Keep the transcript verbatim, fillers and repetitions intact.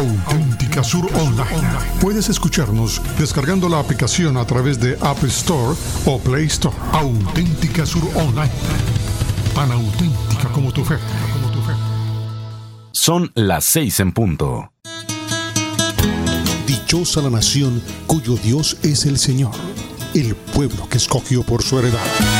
Auténtica Sur Online. Puedes escucharnos descargando la aplicación a través de App Store o Play Store. Auténtica Sur Online. Tan auténtica como tu fe. Son las seis en punto. Dichosa la nación cuyo Dios es el Señor, el pueblo que escogió por su heredad.